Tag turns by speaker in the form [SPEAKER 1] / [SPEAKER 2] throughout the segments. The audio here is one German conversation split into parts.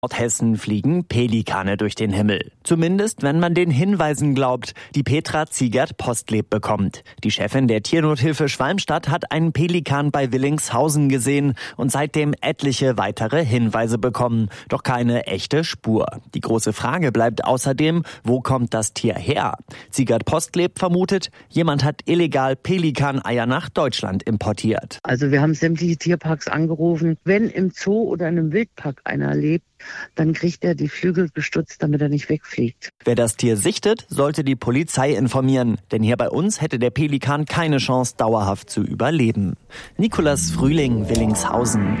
[SPEAKER 1] Nordhessen fliegen Pelikane durch den Himmel. Zumindest, wenn man den Hinweisen glaubt, die Petra Ziegert-Postleb bekommt. Die Chefin der Tiernothilfe Schwalmstadt hat einen Pelikan bei Willingshausen gesehen und seitdem etliche weitere Hinweise bekommen. Doch keine echte Spur. Die große Frage bleibt außerdem, wo kommt das Tier her? Ziegert-Postleb vermutet, jemand hat illegal Pelikaneier nach Deutschland importiert.
[SPEAKER 2] Also wir haben sämtliche Tierparks angerufen. Wenn im Zoo oder in einem Wildpark einer lebt, dann kriegt er die Flügel gestutzt, damit er nicht wegfliegt.
[SPEAKER 1] Wer das Tier sichtet, sollte die Polizei informieren. Denn hier bei uns hätte der Pelikan keine Chance, dauerhaft zu überleben. Nicolas Frühling, Willingshausen.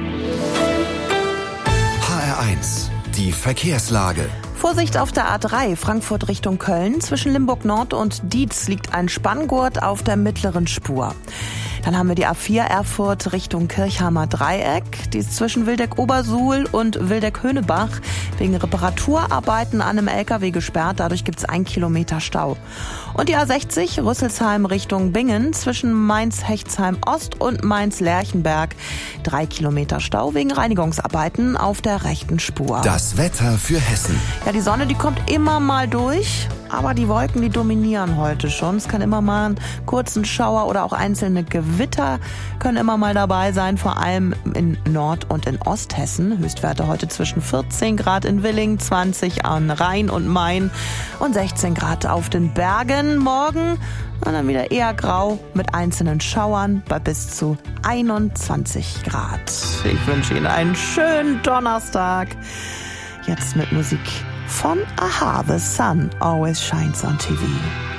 [SPEAKER 3] HR1, die Verkehrslage.
[SPEAKER 4] Vorsicht auf der A3 Frankfurt Richtung Köln. Zwischen Limburg Nord und Dietz liegt ein Spanngurt auf der mittleren Spur. Dann haben wir die A4 Erfurt Richtung Kirchheimer Dreieck. Die ist zwischen Wildeck-Obersuhl und Wildeck-Höhnebach wegen Reparaturarbeiten an einem LKW gesperrt. Dadurch gibt es 1 Kilometer Stau. Und die A60 Rüsselsheim Richtung Bingen zwischen Mainz-Hechtsheim-Ost und Mainz-Lerchenberg. 3 Kilometer Stau wegen Reinigungsarbeiten auf der rechten Spur.
[SPEAKER 3] Das Wetter für Hessen.
[SPEAKER 4] Ja, die Sonne, die kommt immer mal durch, aber die Wolken, die dominieren heute schon. Es kann immer mal einen kurzen Schauer oder auch einzelne Gewitter können immer mal dabei sein, vor allem in Nord- und in Osthessen. Höchstwerte heute zwischen 14 Grad in Willingen, 20 an Rhein und Main und 16 Grad auf den Bergen. Morgen und dann wieder eher grau mit einzelnen Schauern bei bis zu 21 Grad. Ich wünsche Ihnen einen schönen Donnerstag. Jetzt mit Musik von Aha, The Sun Always Shines on TV.